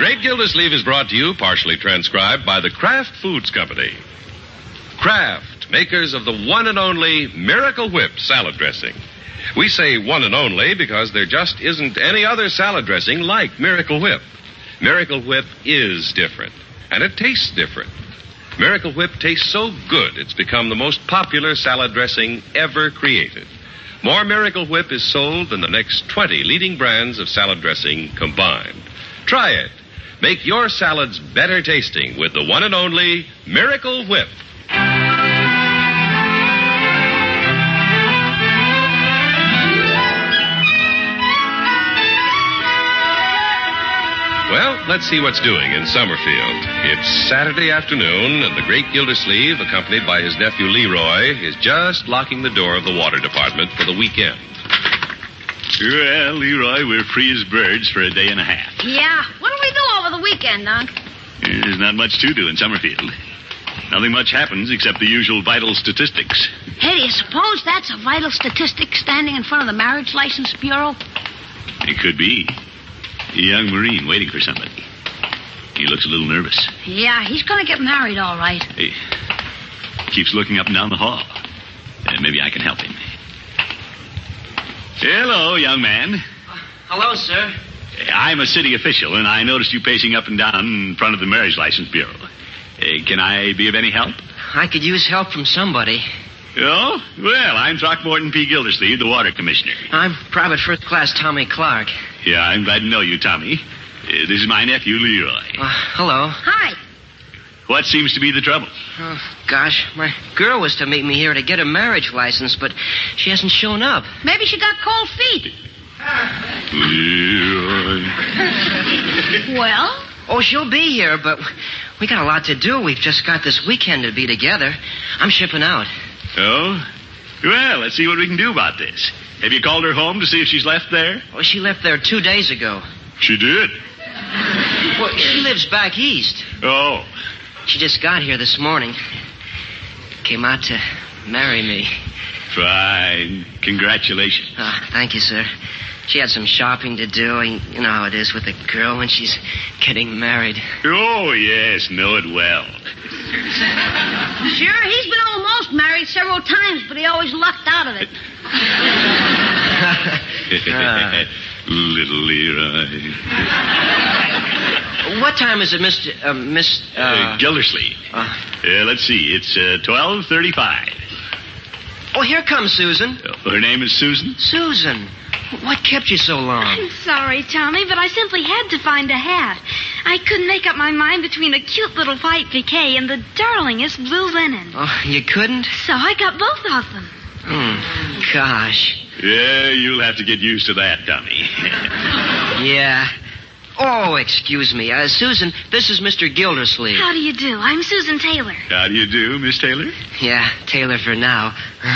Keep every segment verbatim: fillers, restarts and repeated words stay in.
Great Gildersleeve is brought to you, partially transcribed, by the Kraft Foods Company. Kraft, makers of the one and only Miracle Whip salad dressing. We say one and only because there just isn't any other salad dressing like Miracle Whip. Miracle Whip is different, and it tastes different. Miracle Whip tastes so good it's become the most popular salad dressing ever created. More Miracle Whip is sold than the next twenty leading brands of salad dressing combined. Try it. Make your salads better tasting with the one and only Miracle Whip. Well, let's see what's doing in Summerfield. It's Saturday afternoon, and the great Gildersleeve, accompanied by his nephew Leroy, is just locking the door of the water department for the weekend. Well, Leroy, we're free as birds for a day and a half. Yeah. What do we do over the weekend, Unc? There's not much to do in Summerfield. Nothing much happens except the usual vital statistics. Hey, do you suppose that's a vital statistic standing in front of the Marriage License Bureau? It could be. A young Marine waiting for somebody. He looks a little nervous. Yeah, he's going to get married, all right. He keeps looking up and down the hall. Uh, maybe I can help him. Hello, young man. Uh, hello, sir. I'm a city official, and I noticed you pacing up and down in front of the Marriage License Bureau. Uh, can I be of any help? I could use help from somebody. Oh? Well, I'm Throckmorton P. Gildersleeve, the Water Commissioner. I'm Private First Class Tommy Clark. Yeah, I'm glad to know you, Tommy. Uh, this is my nephew, Leroy. Uh, hello. Hi. What seems to be the trouble? Oh, gosh, my girl was to meet me here to get a marriage license, but she hasn't shown up. Maybe she got cold feet. Leroy. Well? Oh, she'll be here, but we got a lot to do. We've just got this weekend to be together. I'm shipping out. Oh? Well, let's see what we can do about this. Have you called her home to see if she's left there? Oh, she left there two days ago. She did? Well, she lives back east. Oh. She just got here this morning. Came out to marry me. Fine. Congratulations. Ah, thank you, sir. She had some shopping to do. You know how it is with a girl when she's getting married. Oh, yes. Know it well. Sure, he's been almost married several times, but he always lucked out of it. uh. Little Leroy. What time is it, Mister Uh, Miss... Uh, uh, Gildersleeve. Uh, uh, let's see. It's uh, twelve thirty-five. Oh, here comes Susan. Oh, her name is Susan? Susan. What kept you so long? I'm sorry, Tommy, but I simply had to find a hat. I couldn't make up my mind between a cute little white piqué and the darlingest blue linen. Oh, you couldn't? So I got both of them. Hmm. Gosh. Yeah, you'll have to get used to that, Tommy. Yeah. Oh, excuse me. Uh, Susan, this is Mister Gildersleeve. How do you do? I'm Susan Taylor. How do you do, Miss Taylor? Yeah, Taylor for now.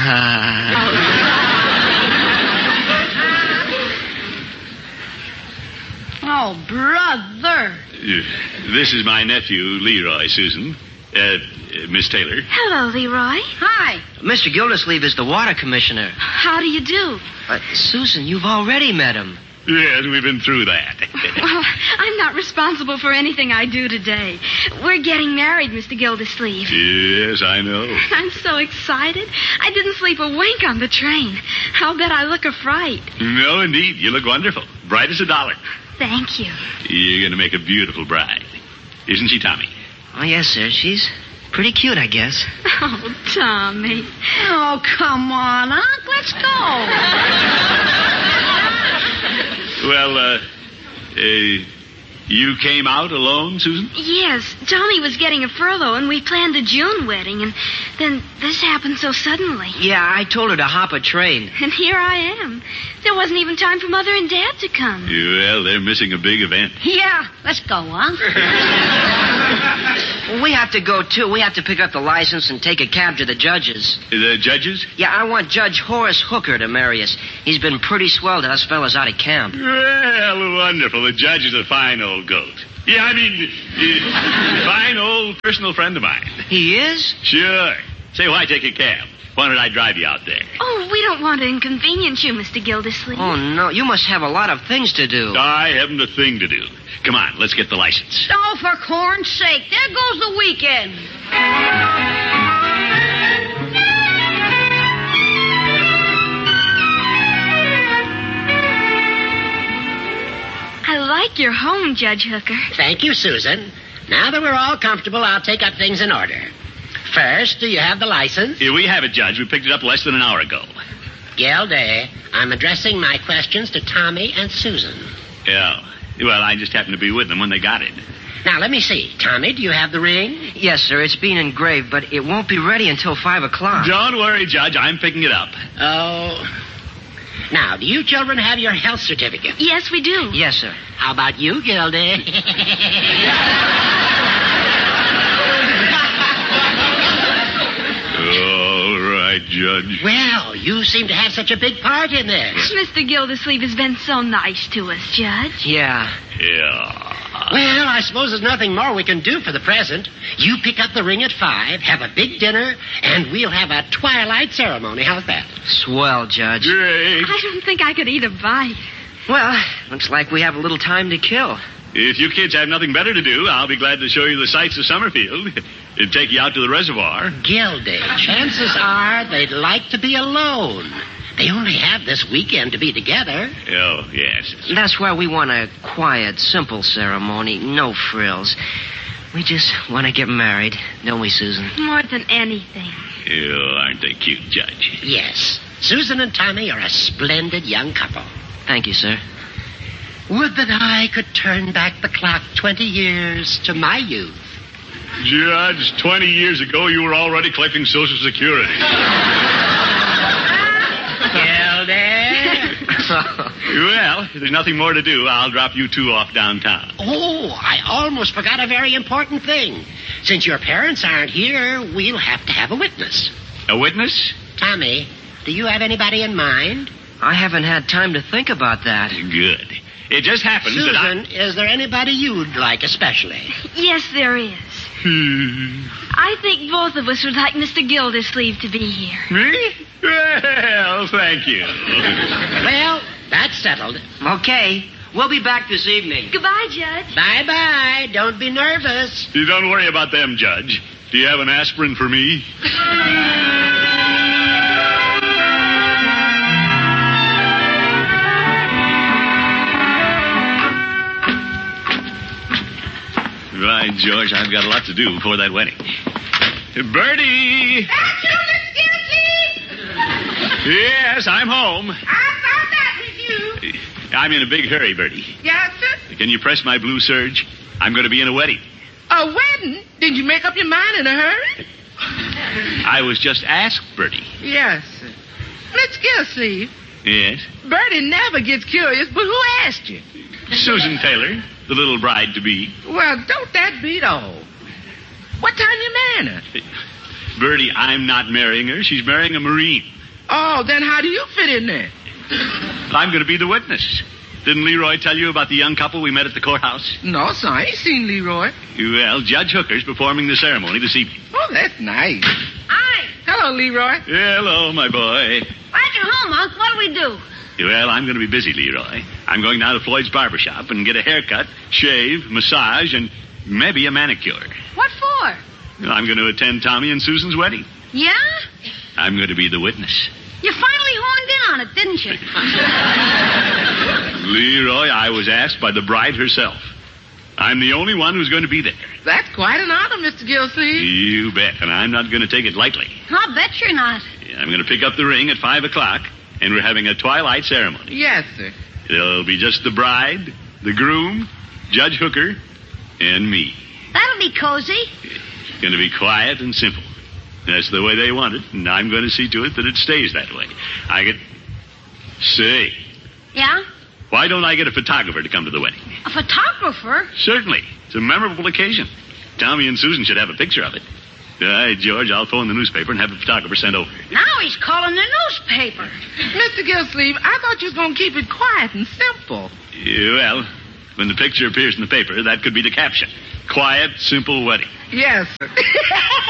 Oh, brother. Uh, this is my nephew, Leroy, Susan. Uh, uh, Miss Taylor. Hello, Leroy. Hi. Mister Gildersleeve is the water commissioner. How do you do? Uh, Susan, you've already met him. Yes, we've been through that. Well, I'm not responsible for anything I do today. We're getting married, Mister Gildersleeve. Yes, I know. I'm so excited. I didn't sleep a wink on the train. I'll bet I look a fright. No, indeed. You look wonderful. Bright as a dollar. Thank you. You're going to make a beautiful bride. Isn't she, Tommy? Oh, yes, sir. She's pretty cute, I guess. Oh, Tommy. Oh, come on, Unc. Let's go. Well, uh, uh, you came out alone, Susan? Yes, Tommy was getting a furlough, and we planned a June wedding, and then this happened so suddenly. Yeah, I told her to hop a train. And here I am. There wasn't even time for Mother and Dad to come. Well, they're missing a big event. Yeah, let's go, Unc. Well, we have to go, too. We have to pick up the license and take a cab to the judges. The judges? Yeah, I want Judge Horace Hooker to marry us. He's been pretty swell to us fellas out of camp. Well, wonderful. The judge is a fine old goat. Yeah, I mean, uh, fine old personal friend of mine. He is? Sure. Say, why take a cab? Why don't I drive you out there? Oh, we don't want to inconvenience you, Mister Gildersleeve. Oh, no. You must have a lot of things to do. I haven't a thing to do. Come on, let's get the license. Oh, for corn's sake. There goes the weekend. I like your home, Judge Hooker. Thank you, Susan. Now that we're all comfortable, I'll take up things in order. First, do you have the license? Here, we have it, Judge. We picked it up less than an hour ago. Gildy, I'm addressing my questions to Tommy and Susan. Yeah. Well, I just happened to be with them when they got it. Now, let me see. Tommy, do you have the ring? Yes, sir. It's been engraved, but it won't be ready until five o'clock. Don't worry, Judge. I'm picking it up. Oh. Now, do you children have your health certificate? Yes, we do. Yes, sir. How about you, Gildy? All right, Judge. Well, you seem to have such a big part in this. Mister Gildersleeve has been so nice to us, Judge. Yeah. Yeah. Well, I suppose there's nothing more we can do for the present. You pick up the ring at five, have a big dinner, and we'll have a twilight ceremony. How's that? Swell, Judge. Great. I don't think I could eat a bite. Well, looks like we have a little time to kill. If you kids have nothing better to do, I'll be glad to show you the sights of Summerfield. And take you out to the reservoir. Gildy, chances are they'd like to be alone. They only have this weekend to be together. Oh, yes. That's why we want a quiet, simple ceremony. No frills. We just want to get married, don't we, Susan? More than anything. Oh, aren't they cute, Judge? Yes. Susan and Tommy are a splendid young couple. Thank you, sir. Would that I could turn back the clock twenty years to my youth. Judge, twenty years ago, you were already collecting Social Security. Gildy? Well, if there's nothing more to do, I'll drop you two off downtown. Oh, I almost forgot a very important thing. Since your parents aren't here, we'll have to have a witness. A witness? Tommy, do you have anybody in mind? I haven't had time to think about that. Good. It just happens Susan, that I... is there anybody you'd like especially? Yes, there is. I think both of us would like Mister Gildersleeve to be here. Me? Well, thank you. Well, that's settled. Okay. We'll be back this evening. Goodbye, Judge. Bye-bye. Don't be nervous. You don't worry about them, Judge. Do you have an aspirin for me? Right, George, I've got a lot to do before that wedding. Bertie! That's you, Mister Gildersleeve? Yes, I'm home. I thought that was you. I'm in a big hurry, Bertie. Yes, sir. Can you press my blue serge? I'm going to be in a wedding. A wedding? Did you make up your mind in a hurry? I was just asked, Bertie. Yes, sir. Mister Gildersleeve, Yes? Bertie never gets curious, but who asked you? Susan Taylor, the little bride-to-be. Well, don't that beat all? What time you marrying her? Bertie, I'm not marrying her. She's marrying a Marine. Oh, then how do you fit in there? I'm going to be the witness. Didn't Leroy tell you about the young couple we met at the courthouse? No, sir, I ain't seen Leroy. Well, Judge Hooker's performing the ceremony this evening. Oh, that's nice. Hi. Hello, Leroy. Hello, my boy. Glad you're home, Unc. What do we do? Well, I'm going to be busy, Leroy. I'm going down to Floyd's barber shop and get a haircut, shave, massage, and maybe a manicure. What for? I'm going to attend Tommy and Susan's wedding. Yeah? I'm going to be the witness. You finally horned in on it, didn't you? Leroy, I was asked by the bride herself. I'm the only one who's going to be there. That's quite an honor, Mister Gildersleeve. You bet, and I'm not going to take it lightly. I'll bet you're not. I'm going to pick up the ring at five o'clock, and we're having a twilight ceremony. Yes, sir. It'll be just the bride, the groom, Judge Hooker, and me. That'll be cozy. It's going to be quiet and simple. That's the way they want it, and I'm going to see to it that it stays that way. I get... Say, Yeah? why don't I get a photographer to come to the wedding? A photographer? Certainly. It's a memorable occasion. Tommy and Susan should have a picture of it. All right, George, I'll phone the newspaper and have a photographer sent over. Now he's calling the newspaper. Mister Gildersleeve, I thought you was going to keep it quiet and simple. Yeah, well, when the picture appears in the paper, that could be the caption. Quiet, simple wedding. Yes, sir.